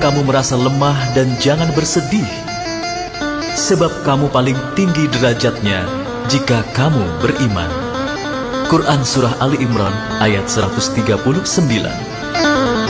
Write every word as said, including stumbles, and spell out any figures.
kamu merasa lemah dan jangan bersedih, sebab kamu paling tinggi derajatnya jika kamu beriman. Quran Surah Ali Imran ayat seratus tiga puluh sembilan.